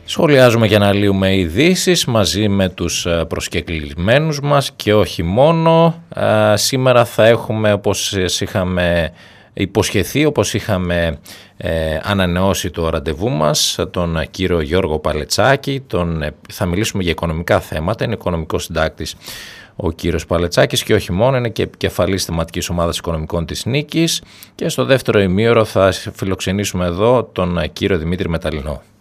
Σχολιάζουμε και αναλύουμε ειδήσεις μαζί με τους προσκεκλημένους μας και όχι μόνο. Σήμερα θα έχουμε, όπως είχαμε υποσχεθεί, όπως είχαμε ανανεώσει το ραντεβού μας, τον κύριο Γιώργο Παλετσάκη. Θα μιλήσουμε για οικονομικά θέματα, είναι οικονομικός συντάκτης ο κύριος Παλετσάκης και όχι μόνο, είναι και επικεφαλής θεματικής ομάδας οικονομικών της Νίκης. Και στο δεύτερο ημίωρο θα φιλοξενήσουμε εδώ τον κύριο Δημήτρη Μεταλλινό.